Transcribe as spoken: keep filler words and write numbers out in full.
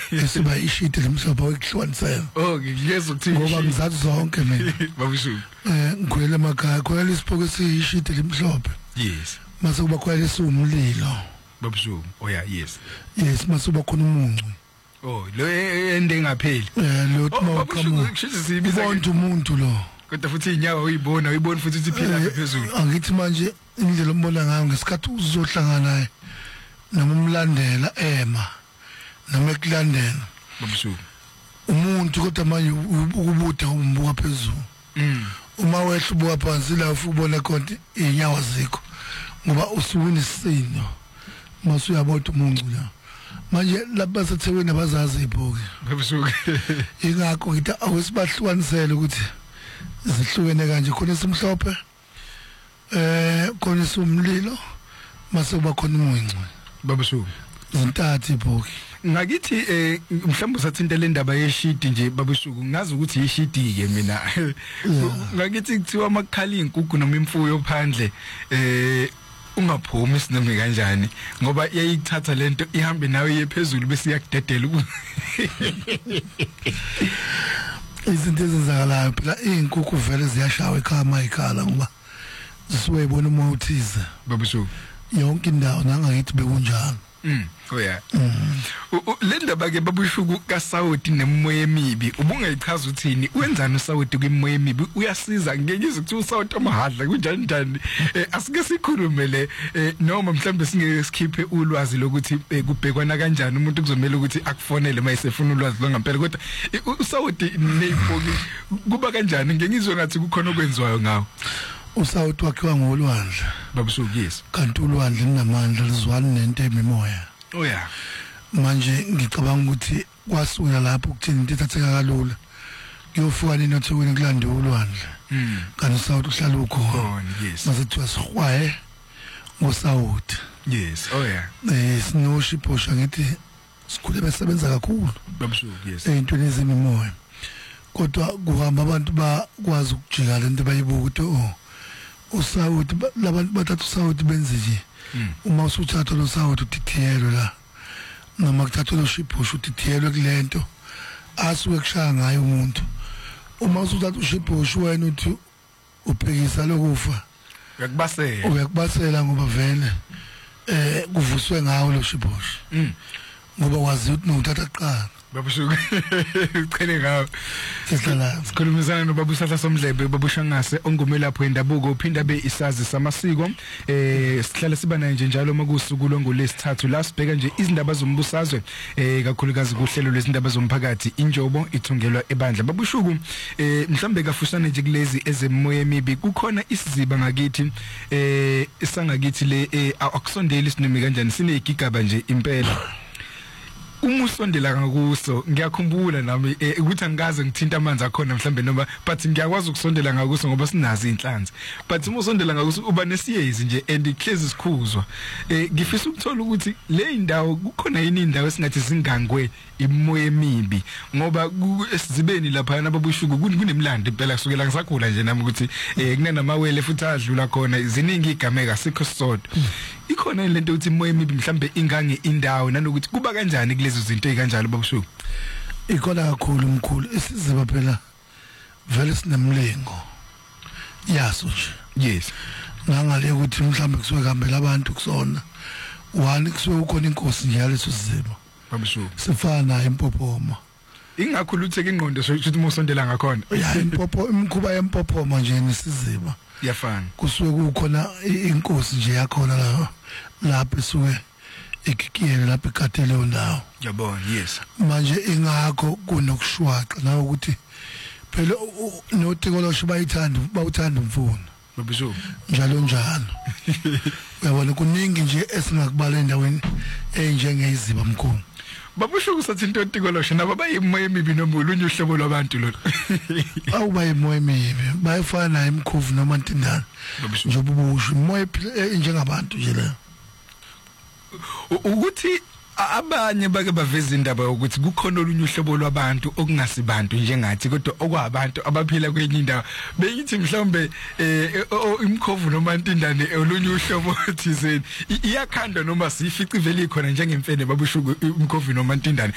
esiba ishiti lemhlophe wekuhlukanisela oh ngiyezwa ukuthi ngoba ngizathi zonke mina babushuku eh ngikhwele emakhaya khwela isipoko esiyishiti lemhlophe yes mase kuba khwela esumlilo babushuku oh yeah yes yes mase kuba khona umuncu oh lo ende engapheli eh lo babushuku kushithi sibiza bonke umuntu lo kodwa futhi inyawo uyibona uyibona futhi ukuthi iphila phezulu angithi manje indlela ombona ngayo ngesikhathi uzohlangana naye noma umlandela ema noma ekulandela babushuku umuntu kodwa manje ukubude umbuka phezulu mm uma wehla ubuka phansi la ufubona konke inyawo zikho ngoba usuwini isino mase uyabona umuncu la manje lapha setheweni abazazi ibhoki babushuku ingakho ngithi awusibahlukanisele ukuthi zihlukene kanje khona isimhlophe eh khona isumlilo mase kuba khona umuncu babushuku zintathu ibhoki ngakithi eh mhlawumbe usathinta le ndaba yeshidi nje babushuku ngazi ukuthi yishidi ke mina ngakithi kuthiwa amakhala inkukhu noma imfuyo phandle eh ungaphumi isinome kanjani ngoba yayithatha lento ihambe nawe yephezulu bese yakudedela izinto ezenzakalayo phela inkukhu vele ziyashawa ekhaya mayikhala ngoba zisuke ibona uma uthize babushuku yonke indawo nangakithi bekunjalo mm oh yeah le ndaba ke babushuku kaSawoti nemoya emibi ubungayichaza uthini wenzani uSawoti kwimoya emibi uyasiza ngekizwe ukuthi uSawoti amahadla kunjani njani asike sikhulume le noma mhlambe singeke sikhiphe ulwazi lokuthi kubhekwana kanjani umuntu kuzomela ukuthi akufonele mayisefuna ulwazi longampela kodwa uSawoti neyifoki kuba kanjani ngekizwe ngathi kukhona okwenziwayo ngawo uSawoti wakhiwa ngolwandle babushuku yes kanti ulwandle linamandla lizwana nento emimoya oh yeah manje ngicabanga ukuthi kwasuka lapho ukuthini into ethatheka kalula kuyofuka ninothweni kulandwe ulwandle mm kanti uSawoti uhlala ukhona yes mase kuthiwa sikhwaye ngoSawoti yes oh yeah eh sinoshipho ngithi sikhule besebenza kakhulu babushuku yes eyintweni ezimimoya kodwa kuhamba abantu bakwazi ukujika lento bayibuka ukuthi oh uSawoti labantu bathatha uSawoti benze nje uma usuthatha lo Sawoti utithiyelo la noma kuthatha lo shiphush utithiyelo kulento asuke kushaya ngayo umuntu uma usuthatha ushiphush wena uthi uphekisa lokufa uyakubasela uyakubasela ngoba vele eh kuvuswe ngawo lo shiphush ngoba wazi ukuthi nothatha qala babushuku ucele ngawo sihlala sikhulumisana nobabusatha somdlebe babushangase ongumelapho endabuko uphinda be isazi samasiko eh sihlala siba naye nje njalo makusuku longolesithathu la sibheka nje izindaba zombusazwe eh kakhulukazi kuhlelo lezindaba zomphakathi injobo ithungelwa ebandla babushuku eh mhlambe kafushane nje kulezi ezemoya emibi kukhona isiziba ngakithi eh isangakithi le akusondeli sinimi kanjani sinegigaba nje impela uma usondela ngakuso ngiyakhumbula nami ukuthi angikaze ngithinta amanzi akhona mhlambe noma but ngiyakwazi ukusondela ngakuso ngoba sinazi inhlanzi but uma usondela ngakuso uba nesiyezi nje and ihlezi sikhuzwa eh ngifisa ukuthola ukuthi le indawo kukhona yini indawo esingathi singangwe imoya emibi ngoba esizibeni lapha nababushuku kunemlando impela kusukela ngisakhula nje nami ukuthi eh kunenamawele futhi adlula khona ziningi igameka sikho sodwa ikhona lento ukuthi imoya emibi mhlambe ingange indawo nanokuthi kuba kanjani kulezo zinto ezikanjalo babushuku ikhona kakhulu umkhulu isiziba phela vele sinemlengo yaso nje yes ngangale ukuthi mhlambe kusuke kuhambela abantu kusona one kusuke ukhona inkosi njalo leso siziba babushuku sifana impophoma ingakho lutheke ingqondo sokuthi umusondela ngakhona ya impopho imkhuba yempophoma nje nesiziba yafana kusuke kukhona inkosi nje yakhona la lapho isuke ekikiyele lapho ekatele ndawo yabona yes manje ingakho kunokushwaqa nawe ukuthi phela nothiko losho bayithanda bawuthanda umfuno babushuku njalo njalo uyabona kuningi nje esingakubala endaweni enjengeziba mkhulu babushuku sathi into otiko losho nabo bayimoya emibi noma ulunye uhlobo lwabantu lo awuba imoya emibi bayifana imkhuvu noma ntindana njengoba ubusho imoya njengabantu nje la ukuthi abanye bake baveza indaba ukuthi kukhona olunye uhlobo lwabantu okungasibantu njengathi kodwa okwabantu abaphila kwenye indawo bengithi mhlawumbe imkhovu noma intindane olunye uhlobo thizeni iyakhandwa noma sifici vele ikhona njengemfene babushuku imkhovu noma intindane